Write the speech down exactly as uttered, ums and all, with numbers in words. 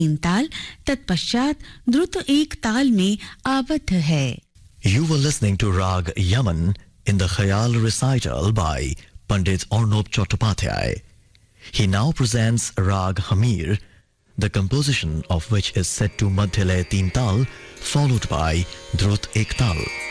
तीन ताल तत्पश्चात द्रुत एक ताल में आबद्ध है. You were listening to Rag Yaman in the Khayal recital by Pandit Arnob Chattopadhyay. He now presents Rag Hamir, the composition of which is set to Madhyalay Teen Tal, followed by Drut Ek Tal.